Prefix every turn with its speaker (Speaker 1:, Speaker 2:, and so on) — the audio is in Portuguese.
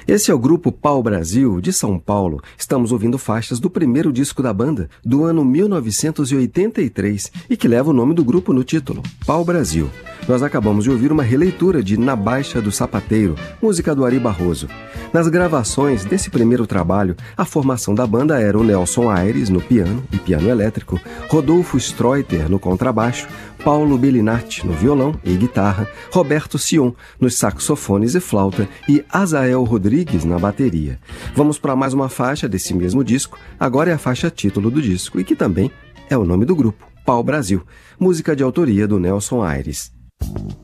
Speaker 1: Esse é o grupo Pau Brasil, de São Paulo. Estamos ouvindo faixas do primeiro disco da banda, do ano 1983, e que leva o nome do grupo no título, Pau Brasil. Nós acabamos de ouvir uma releitura de Na Baixa do Sapateiro, música do Ari Barroso. Nas gravações desse primeiro trabalho, a formação da banda era o Nelson Aires no piano e piano elétrico, Rodolfo Streuter no contrabaixo, Paulo Bellinati no violão e guitarra, Roberto Sion nos saxofones e flauta e Azael Rodrigues na bateria. Vamos para mais uma faixa desse mesmo disco, agora é a faixa título do disco e que também é o nome do grupo, Pau Brasil, música de autoria do Nelson Aires.